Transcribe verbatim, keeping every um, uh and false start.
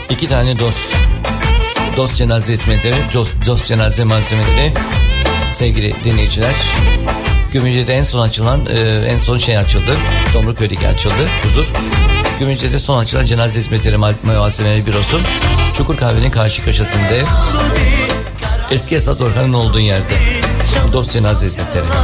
İki tane dost. Dost cenaze hizmetleri, dost, dost cenaze malzemeleri. Sevgili dinleyiciler, Gümüşce'de en son açılan, e, en son şey açıldı. Domruköy'deki açıldı, huzur. Gümüşce'de son açılan cenaze hizmetleri malzemeleri bürosu. Çukur Kahve'nin karşı köşesinde. Eski Esat Orhan'ın olduğu yerde. Dost cenaze hizmetleri.